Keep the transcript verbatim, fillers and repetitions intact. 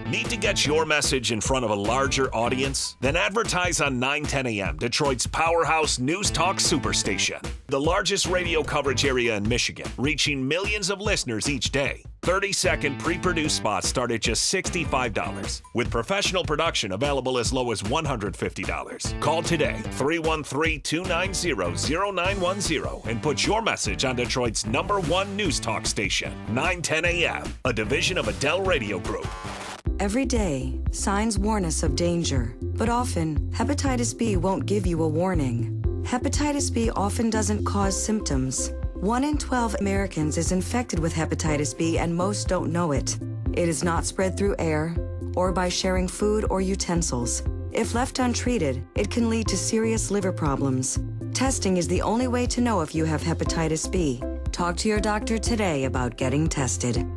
Need to get your message in front of a larger audience? Then advertise on nine ten A M, Detroit's powerhouse news talk superstation. The largest radio coverage area in Michigan, reaching millions of listeners each day. thirty second pre-produced spots start at just sixty-five dollars, with professional production available as low as one hundred fifty dollars. Call today, three one three, two nine zero, zero nine one zero, and put your message on Detroit's number one news talk station, nine ten A M, a division of Adele Radio Group. Every day, signs warn us of danger, but often, hepatitis B won't give you a warning. Hepatitis B often doesn't cause symptoms. One in twelve Americans is infected with hepatitis B, and most don't know it. It is not spread through air or by sharing food or utensils. If left untreated, it can lead to serious liver problems. Testing is the only way to know if you have hepatitis B. Talk to your doctor today about getting tested.